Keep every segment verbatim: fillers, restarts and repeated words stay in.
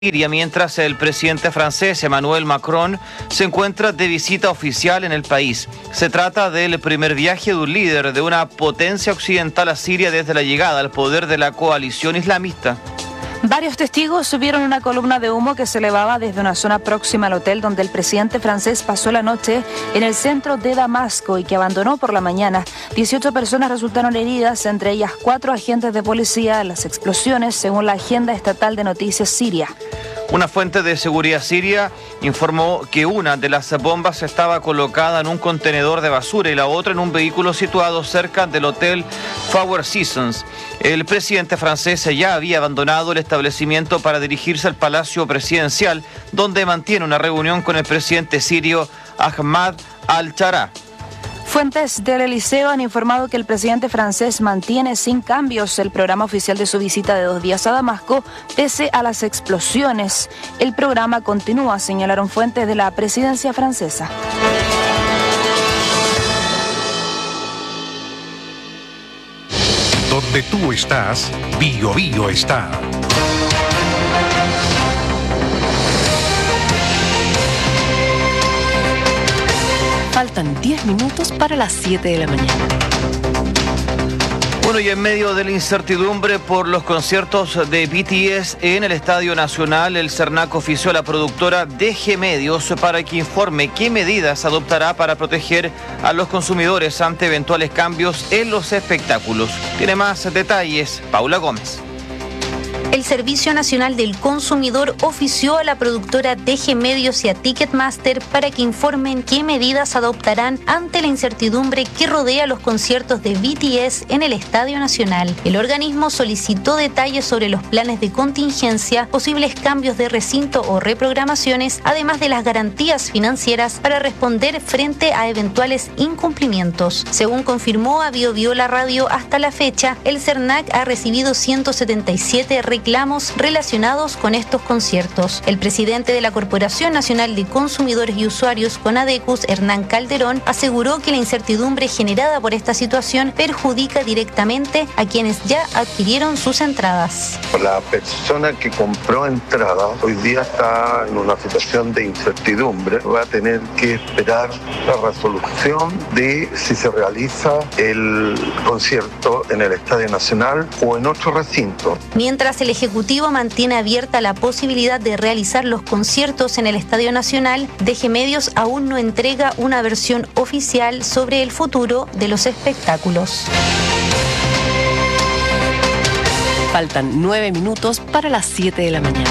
Siria, mientras el presidente francés Emmanuel Macron se encuentra de visita oficial en el país. Se trata del primer viaje de un líder de una potencia occidental a Siria desde la llegada al poder de la coalición islamista. Varios testigos vieron una columna de humo que se elevaba desde una zona próxima al hotel donde el presidente francés pasó la noche en el centro de Damasco y que abandonó por la mañana. dieciocho personas resultaron heridas, entre ellas cuatro agentes de policía en las explosiones, según la agenda estatal de noticias siria. Una fuente de seguridad siria informó que una de las bombas estaba colocada en un contenedor de basura y la otra en un vehículo situado cerca del hotel Four Seasons. El presidente francés ya había abandonado el establecimiento para dirigirse al Palacio Presidencial, donde mantiene una reunión con el presidente sirio Ahmad al-Shara. Fuentes del Eliseo han informado que el presidente francés mantiene sin cambios el programa oficial de su visita de dos días a Damasco, pese a las explosiones. El programa continúa, señalaron fuentes de la presidencia francesa. Donde tú estás, Bio Bio está. Faltan diez minutos para las siete de la mañana. Bueno, y en medio de la incertidumbre por los conciertos de B T S en el Estadio Nacional, el CERNAC ofició a la productora D G Medios para que informe qué medidas adoptará para proteger a los consumidores ante eventuales cambios en los espectáculos. Tiene más detalles Paula Gómez. El Servicio Nacional del Consumidor ofició a la productora D G Medios y a Ticketmaster para que informen qué medidas adoptarán ante la incertidumbre que rodea los conciertos de B T S en el Estadio Nacional. El organismo solicitó detalles sobre los planes de contingencia, posibles cambios de recinto o reprogramaciones, además de las garantías financieras para responder frente a eventuales incumplimientos. Según confirmó a Bio Bio la radio, hasta la fecha, el CERNAC ha recibido ciento setenta y siete reclamaciones reclamos relacionados con estos conciertos. El presidente de la Corporación Nacional de Consumidores y Usuarios, CONADECUS, Hernán Calderón, aseguró que la incertidumbre generada por esta situación perjudica directamente a quienes ya adquirieron sus entradas. La persona que compró entradas hoy día está en una situación de incertidumbre. Va a tener que esperar la resolución de si se realiza el concierto en el Estadio Nacional o en otro recinto. Mientras el Ejecutivo mantiene abierta la posibilidad de realizar los conciertos en el Estadio Nacional, D G Medios aún no entrega una versión oficial sobre el futuro de los espectáculos. Faltan nueve minutos para las siete de la mañana.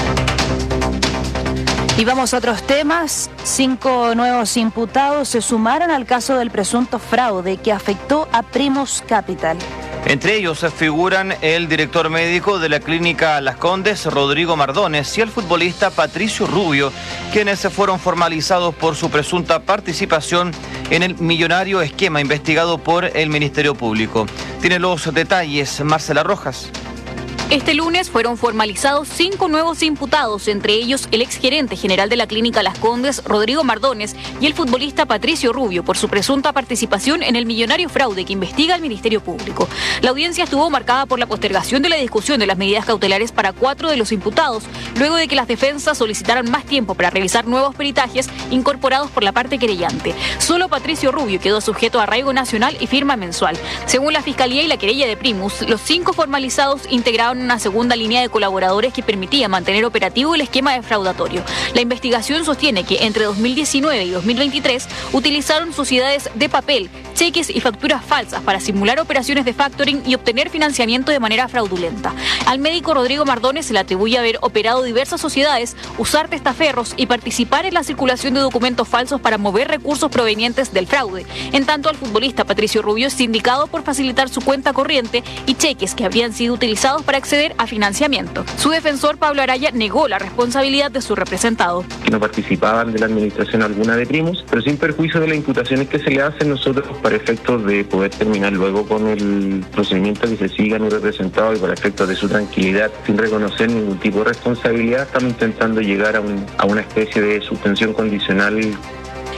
Y vamos a otros temas. Cinco nuevos imputados se sumaron al caso del presunto fraude que afectó a Primus Capital. Entre ellos figuran el director médico de la clínica Las Condes, Rodrigo Mardones, y el futbolista Patricio Rubio, quienes fueron formalizados por su presunta participación en el millonario esquema investigado por el Ministerio Público. Tiene los detalles Marcela Rojas. Este lunes fueron formalizados cinco nuevos imputados, entre ellos el exgerente general de la clínica Las Condes, Rodrigo Mardones, y el futbolista Patricio Rubio, por su presunta participación en el millonario fraude que investiga el Ministerio Público. La audiencia estuvo marcada por la postergación de la discusión de las medidas cautelares para cuatro de los imputados, luego de que las defensas solicitaran más tiempo para revisar nuevos peritajes incorporados por la parte querellante. Solo Patricio Rubio quedó sujeto a arraigo nacional y firma mensual. Según la Fiscalía y la querella de Primus, los cinco formalizados integraron una segunda línea de colaboradores que permitía mantener operativo el esquema defraudatorio. La investigación sostiene que entre dos mil diecinueve y dos mil veintitrés utilizaron sociedades de papel, cheques y facturas falsas para simular operaciones de factoring y obtener financiamiento de manera fraudulenta. Al médico Rodrigo Mardones se le atribuye haber operado diversas sociedades, usar testaferros y participar en la circulación de documentos falsos para mover recursos provenientes del fraude. En tanto, al futbolista Patricio Rubio es sindicado por facilitar su cuenta corriente y cheques que habrían sido utilizados para acceder a financiamiento. Su defensor, Pablo Araya, negó la responsabilidad de su representado. Que no participaban de la administración alguna de Primus, pero sin perjuicio de las imputaciones que se le hacen nosotros para efectos de poder terminar luego con el procedimiento que se siga en un representado y para efectos de su tranquilidad, sin reconocer ningún tipo de responsabilidad, estamos intentando llegar a, un, a una especie de suspensión condicional.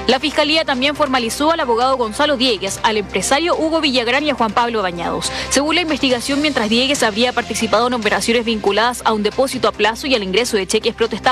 La Fiscalía también formalizó al abogado Gonzalo Diegues, al empresario Hugo Villagrán y a Juan Pablo Bañados. Según la investigación, mientras Diegues habría participado en operaciones vinculadas a un depósito a plazo y al ingreso de cheques protestados